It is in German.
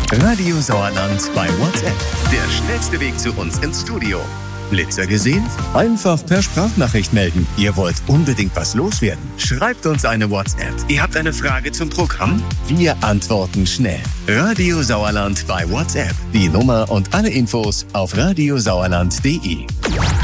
Radio Sauerland bei WhatsApp. Der schnellste Weg zu uns ins Studio. Blitzer gesehen? Einfach per Sprachnachricht melden. Ihr wollt unbedingt was loswerden? Schreibt uns eine WhatsApp. Ihr habt eine Frage zum Programm? Wir antworten schnell. Radio Sauerland bei WhatsApp. Die Nummer und alle Infos auf radiosauerland.de.